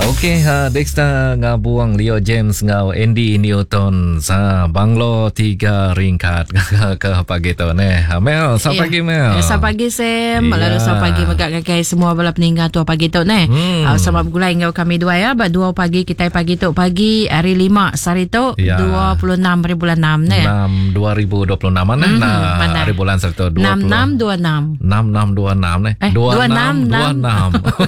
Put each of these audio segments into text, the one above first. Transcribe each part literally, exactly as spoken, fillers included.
Okey, ha Dexter ngabuang Leo James ngau Andy Newton sa Banglo tiga ringkat ke pagi tu ne. Mel, sa pagi Mel. Sa pagi Sam, Ya. lalu sa pagi magkakai semua bala peninggal tu pagi tu ne. Hmm. Uh, sama bergulai ngau kami dua ya, ba dua pagi kita pagi tu pagi hari lima sari tu Ya. dua puluh enam hari bulan enam ne. enam dua ribu dua puluh enam mana? Hmm, Nah, mana? hari bulan Sabtu enam enam dua enam. enam enam dua enam ne. Eh, dua enam dua enam.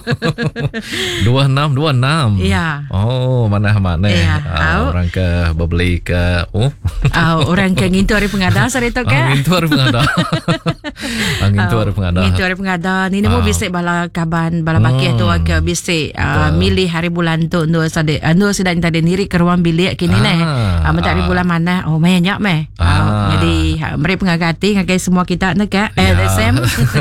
dua enam dua enam. Ya. Oh, mana mana? Ya. Uh, orang ke berbeli ke oh. Uh, orang ke ngintu hari pengada sari tu ke. Angin tu hari pengada. Angin tu hari pengada. Ngintu hari pengada. Ni nemu Ah. bisik bala kaban bala bakih tu Hmm. ke bisik uh, Betul. milih hari bulan tu ndu sade ndu sedang tadi niri ke ruang bilik kini ne. Ah. Ah, uh, hari bulan mana? Oh, banyak meh. Ah. Uh, jadi uh, mari pengagati ngagai semua kita ne ke. Eh, Ya. Sam.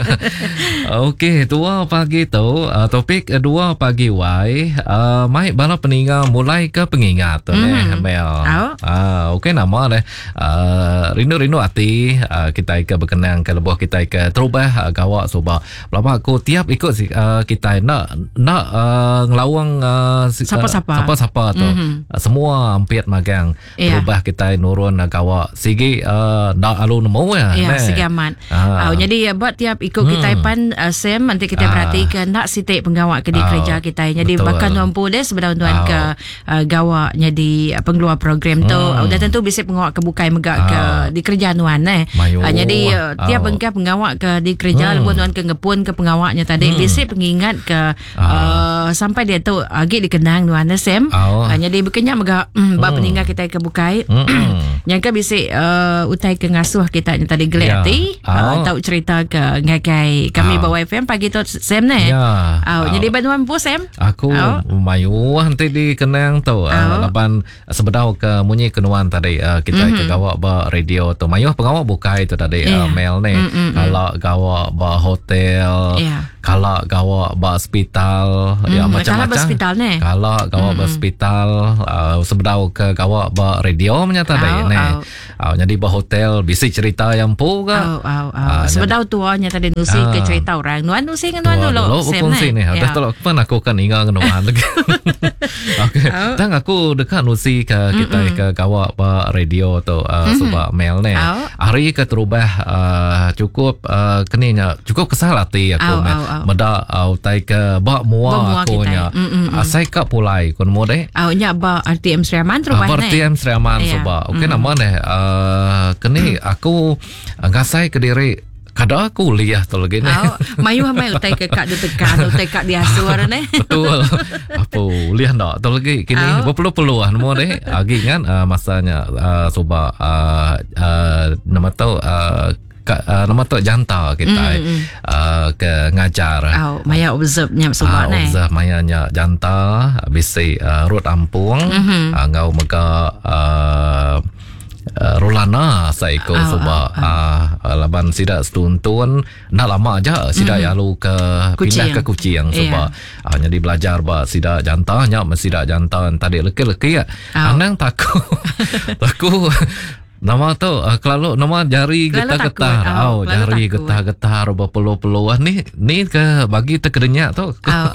Okey, dua pagi tu uh, topik uh, dua pagi wai uh, mai bala peninggal mulai ke pengingat tu Mhm. ne Mel. Oh. Ah, okey nama deh. Uh, rindu-rindu hati uh, kita ke berkenang ke lebuh kita ke terubah uh, gawak subah. Lama aku tiap ikut si, uh, kita nak nak uh, ngelawang uh, si, Siapa-siapa. uh, siapa-siapa tu. Mhm. Uh, semua hampir magang. Ya. Terubah kita nurun uh, gawak. Sigi uh, nak alu nemu ya. Ya, ne? segi aman. Ah. Uh, jadi uh, buat tiap ikut kita Hmm. pan uh, Sam nanti kita Ah. perhatikan nak sitik penggawak ke di Ah, kerja kita. Jadi betul. bahkan mampu deh sebenarnya tuan Ah. ke uh, gawak jadi uh, penggeluar program tu. Hmm. Uh, dan tentu bisa pengawak ke bukai megak ke Ah. di kerja nuan eh. Mayu. Uh, jadi uh, tiap Ah. bengkak pengawak ke di kerja Hmm. lebuh tuan ke ngepun ke pengawaknya tadi Hmm. bisa pengingat ke uh, sampai dia tu agi dikenang nuan eh, Sam. Ah. Uh, jadi berkenyak megak mm, bab Hmm. peninggal kita ke bukai. Mm-mm. Yang kan bisa uh, utai ke ngasuh kita yang tadi Ya. gelati uh, Oh. tahu cerita ke ngagai kami Ah. bawa F M pagi tu Sam ne. Ya. Uh, Ah. jadi bantuan pun Sam. Aku Oh. mayu nanti di kenang tu. Oh. Uh, lapan sebedau ke munyi kenuan tadi uh, kita Mhm. ke gawak ba radio tu. Mayu pengawak bukai tu tadi Ya. uh, mail ni. Mm-mm. Kalau gawak ba hotel, Ya. kalau gawak ba hospital, ya Hmm, macam-macam. kalau ba hospital ni? Kalau gawak ba hospital, uh, sebedau ke gawak ba radio menyata tadi Oh, ni. oh. Uh, jadi ba hotel bisi cerita yang pu ke. Oh, oh, oh. Ah, Sebedau tuanya tadi nusi Ah. ke cerita orang. Nuan nusi dengan nuan Dua dulu. dulu Sam berkongsi ni. Dah Ya. tolak pun aku kan ingat kenuan lagi. Okey. Oh. Dan aku dekat nusi ke kita ke kawak pa radio tu uh, sebab mail ni. Oh. Hari ke terubah uh, cukup uh, keninya cukup kesal hati aku. Oh, me. oh, oh. Meda au tai ke bak Bak mua mua aku kita. nya. Mm, mm, mm. Asai ka pulai kun mo deh. Oh, nya ba R T M Sriaman terubah ne. Berarti em Sriaman Ya. soba. Okey Mm. nama ni uh, keni aku uh, ngasai ke diri kada aku kuliah tu lagi ni. Oh, mayu hamai utai ke kak ditekan, utai kak diasuar ne. Betul. Apa lihat tak? Tu lagi kini Oh. berpeluh-peluh ah semua deh. Lagi kan uh, masanya uh, soba uh, uh, nama tu uh, ka, uh, nama tu janta kita Mm, mm, mm. uh, ke ngajar. Oh, maya observe nya sebab Ah, ne. observe mayanya janta bisi uh, rut ampung Mhm. uh, ngau mega uh, Uh, Rolana saya ikut Ah, sebab ah, uh, laban sidak setuntun nak lama aja sidak Mhm. yalu ke pindah Kuching. ke Kuching Iya. sebab uh, jadi belajar ba sidak jantanya sidak jantan tadi leki-leki ya Oh. anang takut takut nama tu uh, kalau nama jari Kalau getah-getah takut. Oh, oh, kalau jari takut. getah-getah berpeluh-peluhan ni ni ke bagi terkedenyak tu Oh.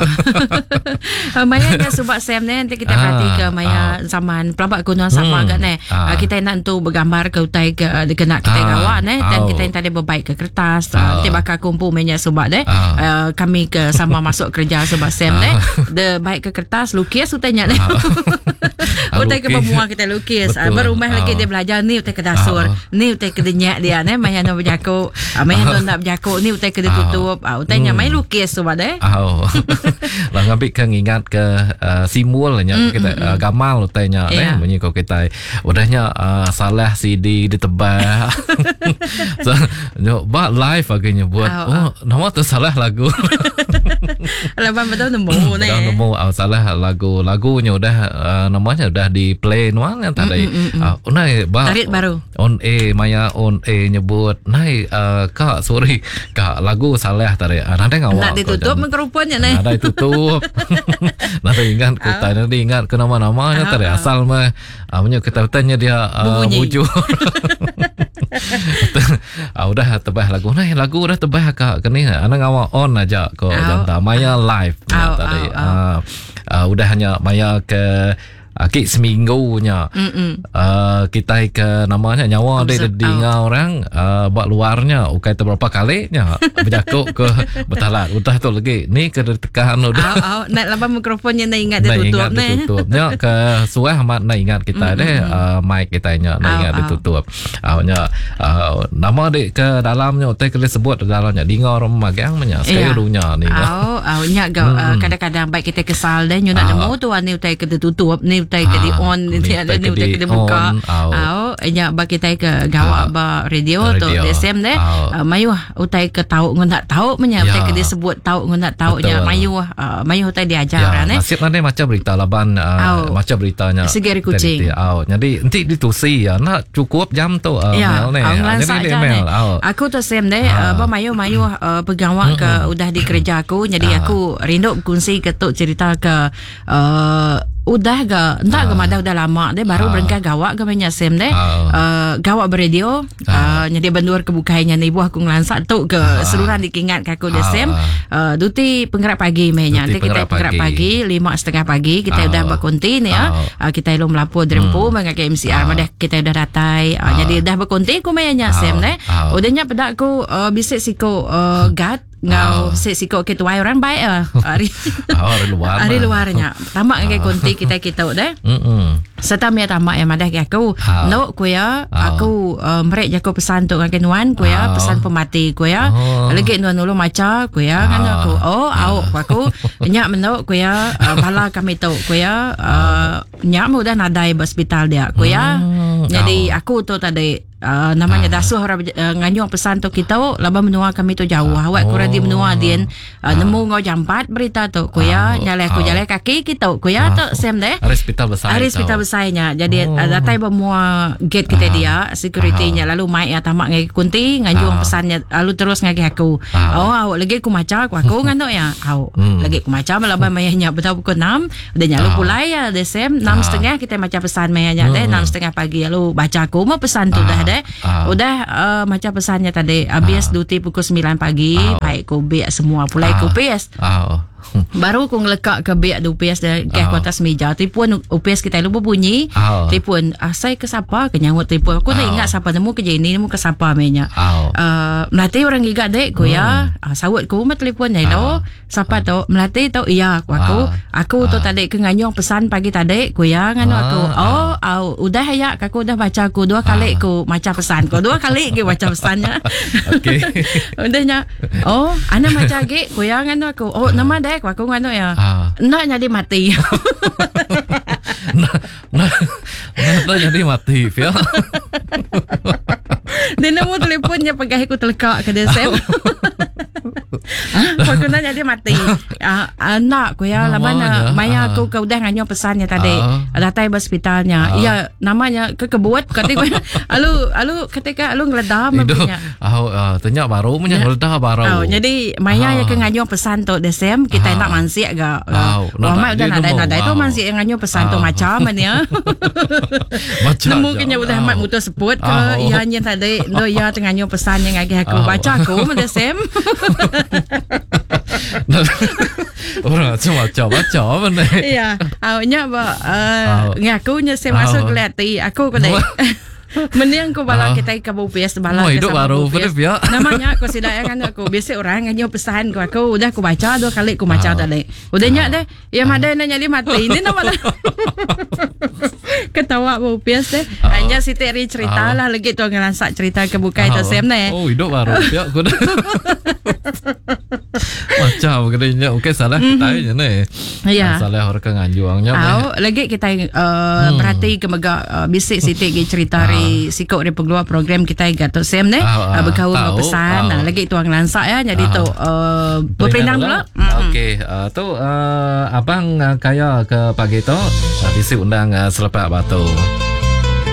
uh, Maya nya sebab Sam ni nanti kita Ah, perhati ke Maya ah. zaman pelabak kuno sama Hmm, agak ni. ah. Uh, kita nak tu bergambar ke utai ke uh, kena kita Ah, gawak ni dan oh. kita yang tadi berbaik ke kertas. Uh, Ah. nanti bakal kumpul Maya sebab ni. Ah. Uh, kami ke sama masuk kerja sebab Sam ni. Dia baik ke kertas lukis utainya ni. Ah, Utai ke lukis. pemua kita lukis. Uh, Betul. berumah lagi Ah. dia belajar ni utai ke dasur. Ah. Ni utai ke denyak dia ni Maya nak berjakuk. Uh, Maya nak nak berjakuk ni utai ke dia Ah. tutup. Uh, utainya Hmm. main lukis sebab ni. Oh. Lah ngambil ke ngingat ke uh, simbol nya Mm, kita mm, uh, gamal utainya Yeah. ne bunyi kau kita udahnya uh, salah C D ditebak. So nyoba live agaknya buat Oh, oh, nama tu salah lagu. Laban betul nemu ni. Dah nemu uh, salah lagu lagunya udah uh, namanya udah di play nuan yang tadi. Mm, mm, mm, mm. Uh, unai ba Tarik baru. On A Maya on A nyebut nai uh, kak sorry kak lagu salah tadi. Uh, nanti ngawak. Nak ditutup mikrofonnya ni. Ada ditutup. Nanti ingat ku Oh. tanya nanti ingat ke nama-namanya Oh, tadi oh. asal mah. Ah, punya kita tanya dia uh, Berbunyi. bujur. ah, udah tebah lagu nah lagu udah tebah kak kini anak awak on aja kok janta Maya live Au, tadi au, au. ah, ah, udah hanya Maya ke Akik seminggunya uh, kita ke namanya nyawa dia dengar orang uh, buat luarnya ukai tu berapa kalinya berjakuk ke betalat udah tu lagi ni ke tekan udah au au nak laba mikrofonnya nak ingat dia tutup ni tutupnya ke suai amat nak ingat kita deh uh, mic kita nya nak ingat ditutup awnya uh, nama dia ke dalamnya utai ke sebut dalamnya dengar orang magang nya sekali dunia ni au au nya kadang-kadang baik kita kesal dan you nak nemu tu ni utai ke tutup ni utai ke di on ni ada ni utai ke di buka au nya ba kita ke gawak ba radio tu D S M deh mayu utai ke tahu ngundak tahu menya utai ke disebut tahu ngundak tahu nya mayu mayu utai diajar kan eh nasib nanti macam berita laban macam beritanya segeri kucing au jadi nanti ditusi ya nak cukup jam tu mail ni jadi email aku tu sem deh ba mayu mayu pegawai ke udah di kerja aku jadi aku rindu kongsi ke tu cerita ke udah ga entah ke madah udah lama deh baru berengkah gawak ke banyak sem deh gawak beradio jadi bendur kebukainya ni buah aku ngelansak tu ke seluruh dikingat ke aku deh sem duti penggerak pagi mainnya nanti kita penggerak pagi lima setengah pagi kita udah berkonti ni ya kita ilmu melapor derempu mengakai M C R madah kita udah datai jadi udah berkonti aku mainnya sem deh udahnya pedak aku bisik siko gat ngau si siko kita wai orang baik ah hari luar hari luarnya tamak ke konti kita kita deh serta mia tamak yang madah aku no ku ya aku merek jako pesan tu ngake nuan ku ya pesan pemati ku ya lagi nuan ulu maca ku ya kan aku oh au aku nyak menok ku ya bala kami tu ku ya nyak mudah nadai hospital dia ku ya jadi aku tu tadi Uh, namanya ah. dasuh orang uh, nganyong pesan tu kita laba menua kami tu jauh ah. awak kurang di menua din uh, nemu ngau jam empat berita tu kuya ah. nyalai aku jalan kaki kita kuya ah. tu sem deh hospital besar hospital besarnya jadi oh. datai semua gate kita ah. dia security-nya ah. lalu mai ya tamak ngai kunti nganyong ah. pesannya lalu terus ngagi aku ah. oh awak lagi aku maca aku aku ngano ya au hmm. lagi aku maca laba mayanya betul pukul enam udah nyalu ah. pulai ya desem enam setengah kita maca pesan mayanya deh enam setengah pagi lalu baca aku mau pesan tu dah Uh. udah uh, macam pesannya tadi habis uh. duty pukul sembilan pagi uh. baik ku biak semua pulai uh. ku P S uh. baru aku ngelekak ke biak U P S dan ke atas meja telefon U P S kita lupa bunyi uh. telefon ah, saya ke siapa ke nyangkut telefon aku uh. tak ingat siapa nemu kerja ini nemu ke siapa mainnya uh. uh, melatih orang giga dek ku ya uh. sawut ku mah telefon ya lo siapa tu melatih tu iya aku aku, uh. aku tu uh. tadi ke nganyong pesan pagi tadi ku ya nganu uh. aku oh uh. udah ya aku udah baca aku dua kali ku macam pesan ku dua kali ke baca pesannya okey udahnya oh ana macam ge ku ya nganu aku oh nama dek aku ngano ya ah. nak jadi mati nak nak nak jadi mati ya dia nemu teleponnya pegang aku telekak ke D S M aku nak jadi mati anak aku ya labana maya aku ke udah nganyo pesannya tadi datai hospitalnya iya namanya ke kebuat ketika alu alu ketika alu ngeledam punya ah tanya baru punya ngeledah baru jadi maya ya ke nganyo pesan tu D S M kita nak mansi agak lama udah nada-nada itu mansi yang nganyo pesan tu macam mana nemu kenya udah mat mutu sebut ke ianya tadi do ya tengahnya pesan yang agak aku baca aku D S M orang macam baca mana iya awaknya ba ngakunya saya masuk kelihati aku kena mending aku bala kita ke U P S bala ke sama U P S namanya aku sidayangan aku biasa orang nganyo pesan aku aku udah aku baca dua kali aku baca tadi udahnya deh ya ada nanya lima mati ini nama ketawa U P S deh hanya si Terry cerita lah lagi tu ngelansak cerita ke buka itu sem deh oh hidup baru ya aku dah macam katanya okey salah kita ni ya salah orang nganjuangnya oh lagi kita berarti ke mega bisik Siti cerita sikok di peluang program kita gatot sem ni uh, berkawan uh, berpesan uh, uh, lagi tuang lansak ya jadi uh, tu uh, berpinang pula okey uh, tu uh, abang uh, kaya ke pagi tu uh, bisi undang uh, selepas batu